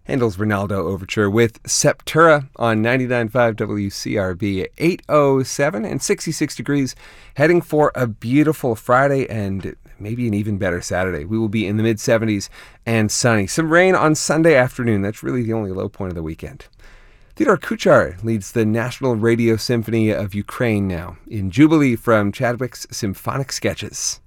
Handel's Ronaldo Overture with Septura on 99.5 WCRB at 8:07 and 66 degrees, heading for a beautiful Friday and maybe an even better Saturday. We will be in the mid-70s and sunny. Some rain on Sunday afternoon. That's really the only low point of the weekend. Theodore Kuchar leads the National Radio Symphony of Ukraine now in Jubilee from Chadwick's Symphonic Sketches.